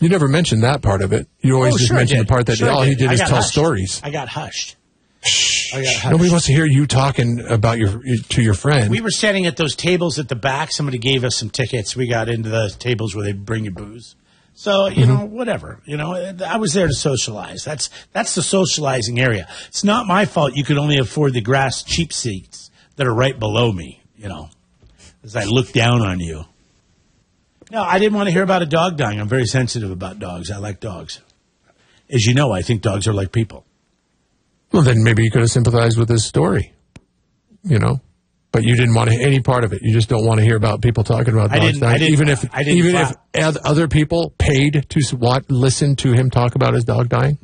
You never mentioned that part of it. You always just mentioned the part that all he did is tell stories. I got hushed. Nobody wants to hear you talking about to your friend. We were standing at those tables at the back. Somebody gave us some tickets. We got into the tables where they bring you booze. So, you know, whatever. You know, I was there to socialize. That's the socializing area. It's not my fault you could only afford the grass cheap seats that are right below me, you know, as I look down on you. No, I didn't want to hear about a dog dying. I'm very sensitive about dogs. I like dogs. As you know, I think dogs are like people. Well, then maybe you could have sympathized with his story, you know. But you didn't want to hear any part of it. You just don't want to hear about people talking about dogs dying. Even if other people paid to listen to him talk about his dog dying,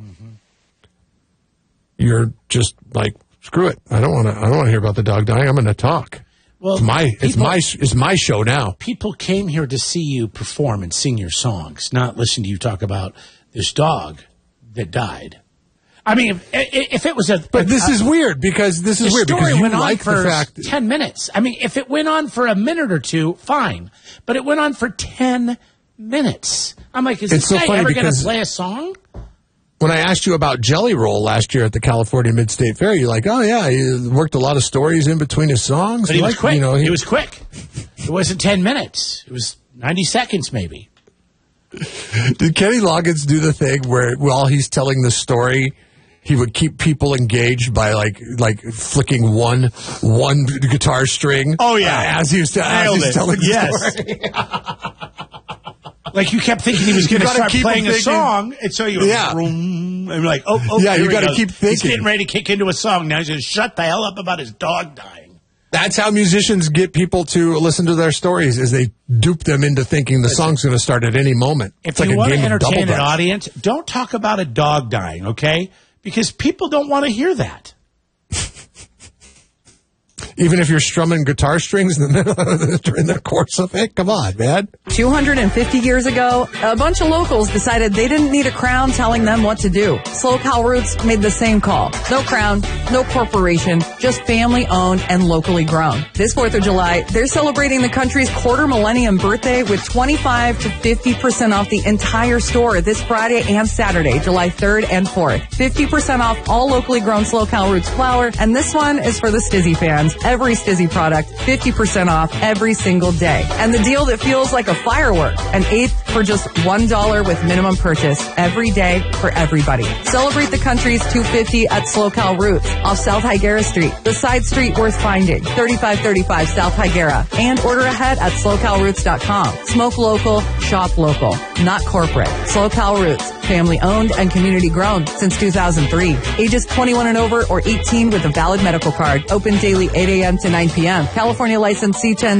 you're just like, screw it. I don't want to hear about the dog dying. I'm going to talk. Well, it's my show now. People came here to see you perform and sing your songs, not listen to you talk about this dog that died. I mean, if it was this is weird because this is weird because you like the fact 10 minutes. I mean, if it went on for a minute or two, fine. But it went on for 10 minutes. I'm like, is this guy ever going to play a song? When I asked you about Jelly Roll last year at the California Mid-State Fair, you're like, oh, yeah, he worked a lot of stories in between his songs. But he was quick. You know, he was quick. It wasn't 10 minutes. It was 90 seconds maybe. Did Kenny Loggins do the thing where while he's telling the story, he would keep people engaged by like flicking one guitar string? Oh, yeah. As he's telling the story. Like you kept thinking he was going to start playing a song, and so you and like, yeah, you got to keep thinking. He's getting ready to kick into a song now. He's going to shut the hell up about his dog dying. That's how musicians get people to listen to their stories, is they dupe them into thinking the song's going to start at any moment. If you want to entertain an audience, don't talk about a dog dying, okay? Because people don't want to hear that. Even if you're strumming guitar strings in the course of it? Come on, man. 250 years ago, a bunch of locals decided they didn't need a crown telling them what to do. SoCal Roots made the same call. No crown, no corporation, just family-owned and locally grown. This 4th of July, they're celebrating the country's quarter millennium birthday with 25 to 50% off the entire store this Friday and Saturday, July 3rd and 4th. 50% off all locally grown SoCal Roots flour, and this one is for the Stizzy fans. Every Stizzy product, 50% off every single day. And the deal that feels like a firework, an eighth for just $1 with minimum purchase every day for everybody. Celebrate the country's 250 at SoCal Roots off South Higuera Street, the side street worth finding, 3535 South Higuera, and order ahead at SoCalRoots.com. Smoke local, shop local, not corporate. SoCal Roots, family owned and community grown since 2003. Ages 21 and over or 18 with a valid medical card. Open daily 8 a.m. to 9 p.m. California license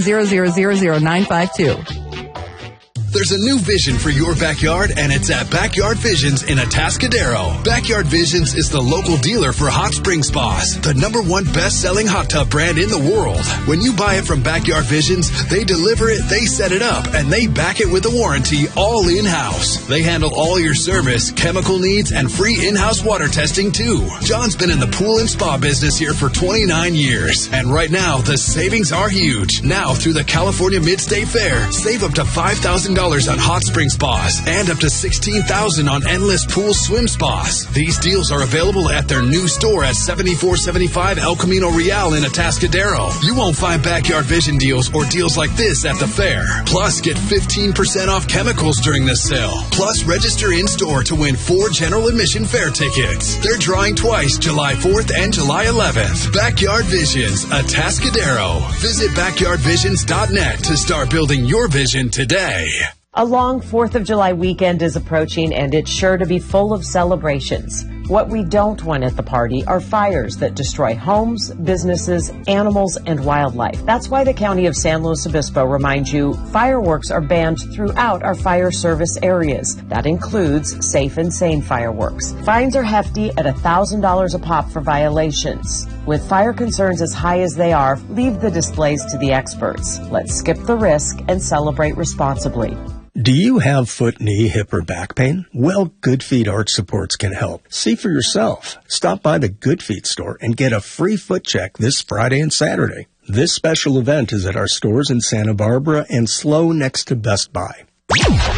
C10000952. There's a new vision for your backyard, and it's at Backyard Visions in Atascadero. Backyard Visions is the local dealer for Hot Spring Spas, the #1 best-selling hot tub brand in the world. When you buy it from Backyard Visions, they deliver it, they set it up, and they back it with a warranty all in-house. They handle all your service, chemical needs, and free in-house water testing, too. John's been in the pool and spa business here for 29 years, and right now, the savings are huge. Now, through the California Mid-State Fair, save up to $5,000 on hot spring spas and up to $16,000 on endless pool swim spas. These deals are available at their new store at 7475 El Camino Real in Atascadero. You won't find Backyard Vision deals or deals like this at the fair. Plus, get 15% off chemicals during this sale. Plus, register in-store to win 4 general admission fair tickets. They're drawing twice, July 4th and July 11th. Backyard Visions, Atascadero. Visit backyardvisions.net to start building your vision today. A long 4th of July weekend is approaching, and it's sure to be full of celebrations. What we don't want at the party are fires that destroy homes, businesses, animals, and wildlife. That's why the County of San Luis Obispo reminds you fireworks are banned throughout our fire service areas. That includes safe and sane fireworks. Fines are hefty at $1,000 a pop for violations. With fire concerns as high as they are, leave the displays to the experts. Let's skip the risk and celebrate responsibly. Do you have foot, knee, hip, or back pain? Well, Good Feet Arch Supports can help. See for yourself. Stop by the Good Feet store and get a free foot check this Friday and Saturday. This special event is at our stores in Santa Barbara and SLO next to Best Buy.